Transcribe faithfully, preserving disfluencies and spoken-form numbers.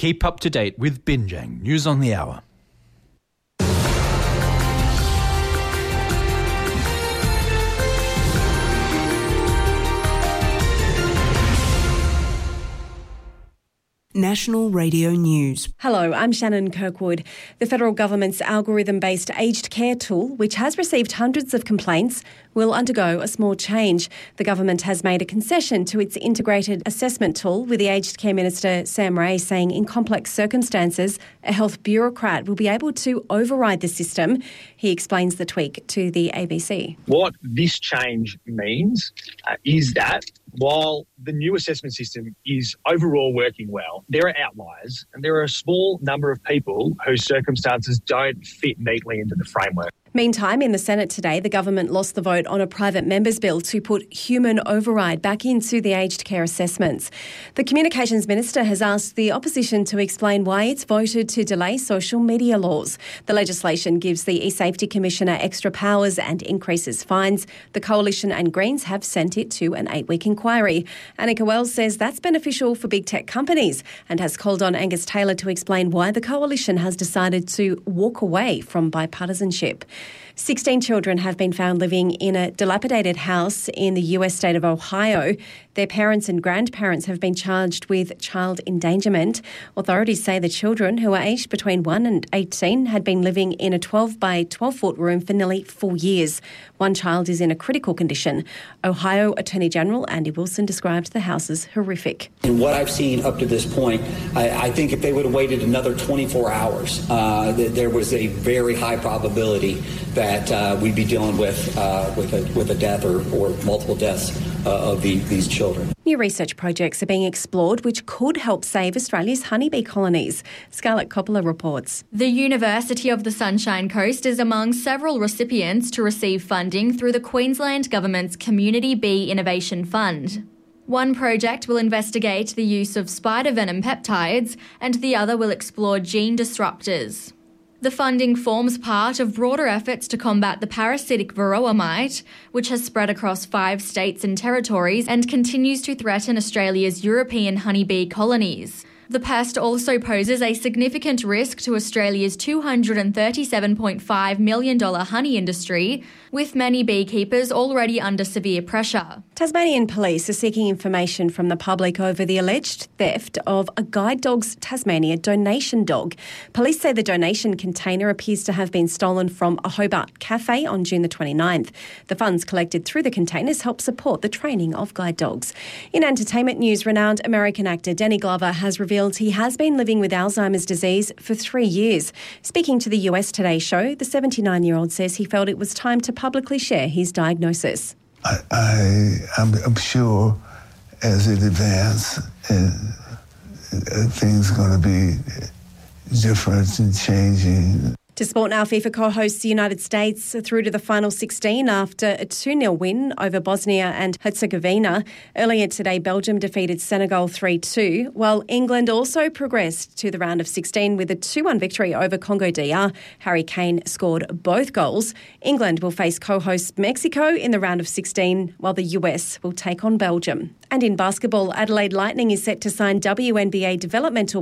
Keep up to date with Binjang News on the Hour. National Radio News. Hello, I'm Shannon Kirkwood. The federal government's algorithm-based aged care tool, which has received hundreds of complaints, will undergo a small change. The government has made a concession to its integrated assessment tool, with the Aged Care Minister Sam Ray saying in complex circumstances, a health bureaucrat will be able to override the system. He explains the tweak to the A B C. What this change means uh, is that while the new assessment system is overall working well, there are outliers and there are a small number of people whose circumstances don't fit neatly into the framework. Meantime, in the Senate today, the government lost the vote on a private member's bill to put human override back into the aged care assessments. The Communications Minister has asked the opposition to explain why it's voted to delay social media laws. The legislation gives the eSafety Commissioner extra powers and increases fines. The Coalition and Greens have sent it to an eight-week inquiry. Annika Wells says that's beneficial for big tech companies and has called on Angus Taylor to explain why the Coalition has decided to walk away from bipartisanship. sixteen children have been found living in a dilapidated house in the U S state of Ohio. Their parents and grandparents have been charged with child endangerment. Authorities say the children, who are aged between one and eighteen, had been living in a twelve by twelve foot room for nearly four years. One child is in a critical condition. Ohio Attorney General Andy Wilson described the house as horrific. In what I've seen up to this point, I, I think if they would have waited another twenty-four hours, uh, th- there was a very high probability that uh, we'd be dealing with uh, with, a, with a death or, or multiple deaths uh, of the, these children. New research projects are being explored which could help save Australia's honeybee colonies. Scarlett Coppola reports. The University of the Sunshine Coast is among several recipients to receive funding through the Queensland Government's Community Bee Innovation Fund. One project will investigate the use of spider venom peptides and the other will explore gene disruptors. The funding forms part of broader efforts to combat the parasitic varroa mite, which has spread across five states and territories and continues to threaten Australia's European honeybee colonies. The pest also poses a significant risk to Australia's two hundred thirty-seven point five million dollars honey industry, with many beekeepers already under severe pressure. Tasmanian police are seeking information from the public over the alleged theft of a Guide Dogs Tasmania donation dog. Police say the donation container appears to have been stolen from a Hobart cafe on June the twenty-ninth. The funds collected through the containers help support the training of guide dogs. In entertainment news, renowned American actor Danny Glover has revealed he has been living with Alzheimer's disease for three years. Speaking to the U S Today show, the seventy-nine-year-old says he felt it was time to publicly share his diagnosis. I, I, I'm, I'm sure as it advances, and uh, things are going to be different and changing. To sport now, FIFA co-hosts the United States through to the final sixteen after a two nil win over Bosnia and Herzegovina. Earlier today, Belgium defeated Senegal three two, while England also progressed to the round of sixteen with a two one victory over Congo D R. Harry Kane scored both goals. England will face co-host Mexico in the round of sixteen, while the U S will take on Belgium. And in basketball, Adelaide Lightning is set to sign W N B A developmental